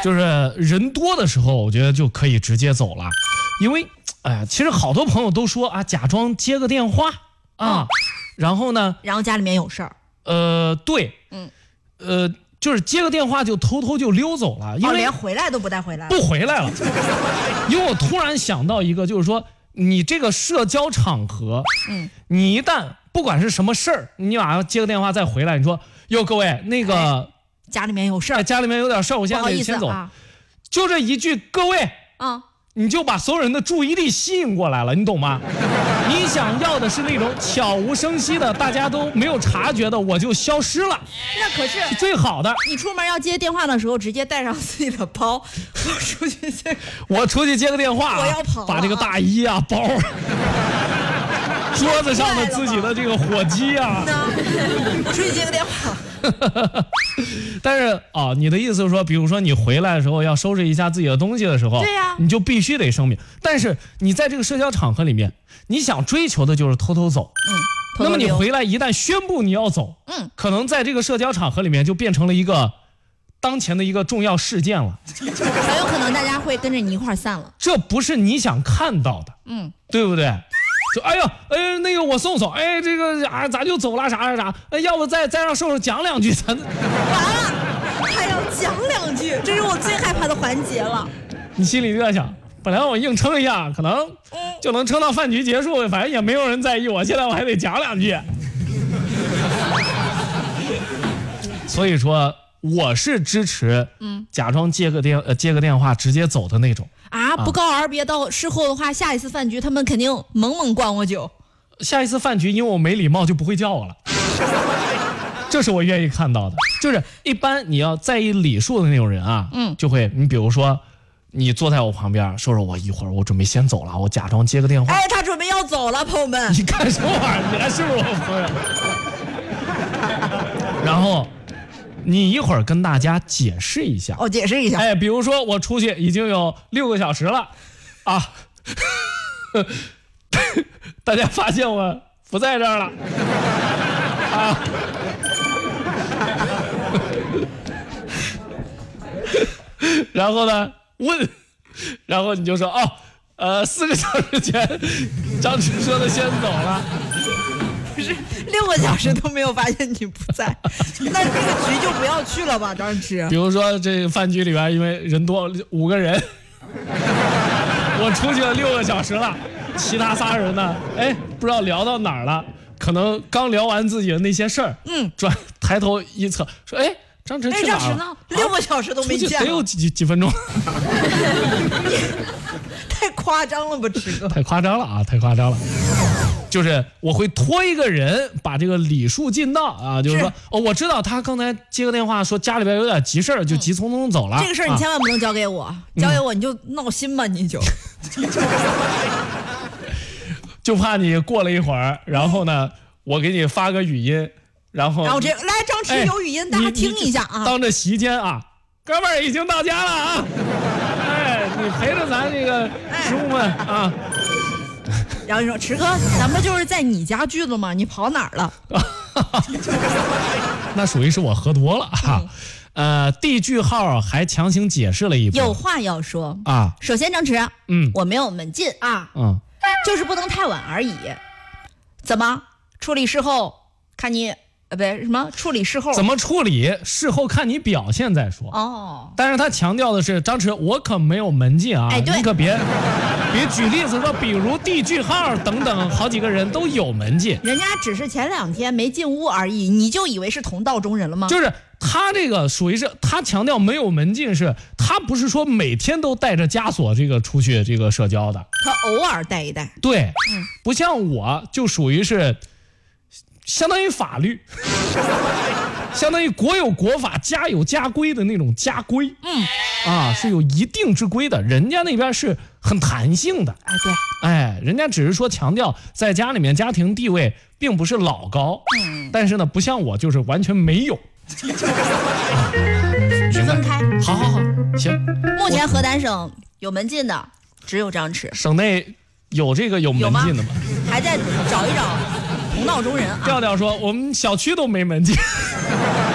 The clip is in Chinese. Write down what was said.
就是人多的时候，我觉得就可以直接走了，因为，其实好多朋友都说啊，假装接个电话啊，然后呢， 然后家里面有事儿， 对，就是接个电话就偷偷就溜走了，因为连回来都不带回来了， 不回来了，因为我突然想到一个，就是说你这个社交场合，你一旦不管是什么事儿，你马上接个电话再回来，你说哟各位那个。 家里面有事儿， 家里面有点事儿，我现在得先走。就这一句，各位，你就把所有人的注意力吸引过来了，你懂吗？你想要的是那种悄无声息的，大家都没有察觉的，我就消失了。 那可是最好的。 你出门要接电话的时候，直接带上自己的包， 我出去接个电话， 我要跑， 把这个大衣啊、包。桌子上的自己的这个火机啊， 出去接个电话。 但是你的意思是说，比如说你回来的时候要收拾一下自己的东西的时候， 对呀， 你就必须得声明。但是你在这个社交场合里面，你想追求的就是偷偷走， 偷偷那么你回来一旦宣布你要走，可能在这个社交场合里面就变成了一个当前的一个重要事件了， 很有可能大家会跟着你一块散了。 这不是你想看到的，对不对？就那个我送，这个咱就走了啥，要不再让瘦瘦讲两句，咱完了，还要讲两句，这是我最害怕的环节了。 你心里就在想，本来我硬撑一下，可能就能撑到饭局结束，反正也没有人在意我，现在我还得讲两句。所以说，我是支持假装接个电话直接走的那种。 不告而别，到事后的话，下一次饭局他们肯定猛灌我酒。 下一次饭局因为我没礼貌就不会叫我了，这是我愿意看到的。就是一般你要在意礼数的那种人啊，就会你比如说你坐在我旁边，说我一会儿我准备先走了，我假装接个电话。 他准备要走了，朋友们。 你干什么玩意儿？你还是不是我朋友？然后。你一会儿跟大家解释一下， 解释一下。 比如说我出去已经有6个小时了，大家发现我不在这儿了，然后呢问，然后你就说4个小时前张弛说的先走了。 不是6个小时都没有发现你不在，那这个局就不要去了吧，张弛。 比如说这个饭局里边，因为人多5个人，我出去了6个小时了，其他3人呢，不知道聊到哪儿了，可能刚聊完自己的那些事儿，抬头一侧说，张弛去哪儿了 ？6个小时都没见， 得有几分钟。 太夸张了吧，弛哥！ 太夸张了啊！太夸张了。就是我会拖一个人把这个礼数尽到啊，就是说我知道他刚才接个电话说家里边有点急事儿，就急匆匆走了。 这个事儿你千万不能交给我，交给我你就闹心吧，你就。 就怕你过了一会儿，然后呢，我给你发个语音，然后这来张弛有语音，大家听一下啊。 当着席间哥们儿已经到家了啊，你陪着咱这个食物们啊。 然后你说弛哥，咱们就是在你家聚的吗？你跑哪儿了？ 那属于是我喝多了D 句号还强行解释了一步， 有话要说首先张弛，我没有门禁就是不能太晚而已。怎么处理事后看你处理事后怎么处理事后看你表现再说但是他强调的是张弛，我可没有门禁对， 你可别举例子说，比如 D 句号等等好几个人都有门禁， 人家只是前2天没进屋而已，你就以为是同道中人了吗？ 就是他这个属于是他强调没有门禁，是他不是说每天都带着枷锁这个出去这个社交的， 他偶尔带一带。 对，不像我就属于是相当于法律，相当于国有国法，家有家规的那种家规，是有一定之规的。人家那边是很弹性的， 对， 人家只是说强调在家里面家庭地位并不是老高，但是呢，不像我就是完全没有。 区分开， 好，行。 目前河南省有门禁的只有张弛， 省内有这个有门禁的吗？ 还在找一找同道中人调调说我们小区都没门禁。